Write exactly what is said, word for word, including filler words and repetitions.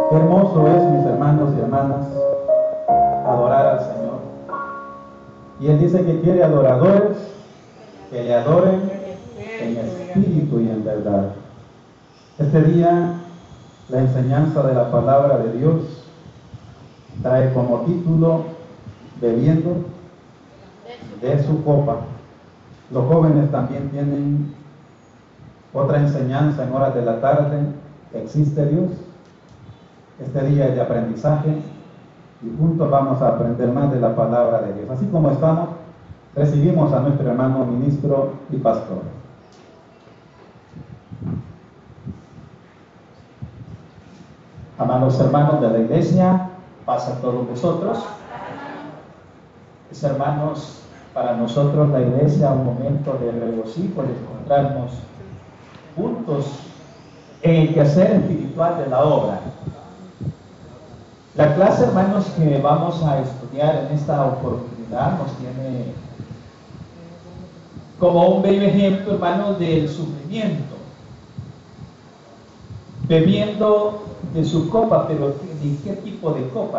Qué hermoso es, mis hermanos y hermanas, adorar al Señor. Y Él dice que quiere adoradores que le adoren en espíritu y en verdad. Este día, la enseñanza de la palabra de Dios trae como título bebiendo de su copa. Los jóvenes también tienen otra enseñanza en horas de la tarde. ¿Existe Dios? Este día es de aprendizaje y juntos vamos a aprender más de la palabra de Dios. Así como estamos, recibimos a nuestro hermano ministro y pastor. Amados hermanos de la iglesia, paz a todos vosotros. Mis hermanos, para nosotros la iglesia es un momento de regocijo, de encontrarnos juntos en el quehacer espiritual de la obra. La clase, hermanos, que vamos a estudiar en esta oportunidad nos tiene como un bello ejemplo, hermanos, del sufrimiento. Bebiendo de su copa, pero ¿de qué tipo de copa?